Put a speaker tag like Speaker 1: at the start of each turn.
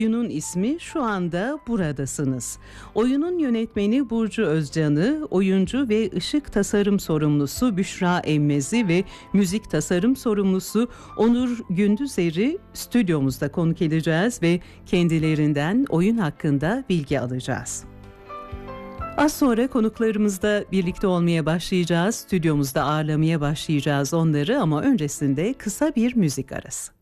Speaker 1: Oyunun ismi Şu Anda Buradasınız. Oyunun yönetmeni Burcu Özcan'ı, oyuncu ve ışık tasarım sorumlusu Büşra Emmezi ve müzik tasarım sorumlusu Onur Gündüzer'i stüdyomuzda konuk edeceğiz ve kendilerinden oyun hakkında bilgi alacağız. Az sonra konuklarımızla birlikte olmaya başlayacağız. Stüdyomuzda ağırlamaya başlayacağız onları ama öncesinde kısa bir müzik arası.